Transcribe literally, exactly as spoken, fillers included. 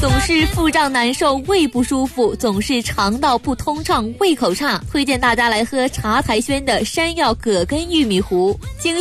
总是腹胀难受，胃不舒服，总是肠道不通畅，胃口差，推荐大家来喝茶台轩的山药葛根玉米糊。经